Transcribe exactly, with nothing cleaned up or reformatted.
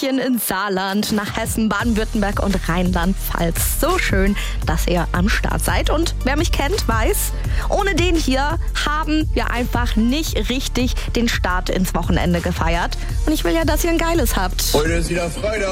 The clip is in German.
Ferien ins Saarland, nach Hessen, Baden-Württemberg und Rheinland-Pfalz. So schön, dass ihr am Start seid. Und wer mich kennt, weiß, ohne den hier haben wir einfach nicht richtig den Start ins Wochenende gefeiert. Und ich will ja, dass ihr ein geiles habt. Heute ist wieder Freitag.